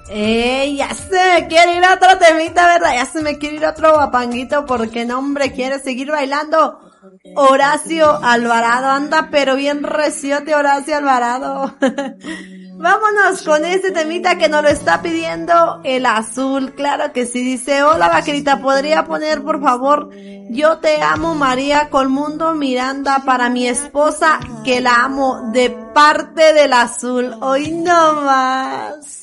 Ya se me quiere ir otro temita, ¿verdad? Ya se me quiere ir otro guapanguito porque no, hombre, quiere seguir bailando. Horacio Alvarado, anda pero bien reciote Horacio Alvarado. Vámonos con este temita que nos lo está pidiendo el Azul, claro que sí, dice, hola vaquerita, ¿podría poner por favor Yo te amo María Colmundo Miranda para mi esposa que la amo de parte del Azul? Hoy no más.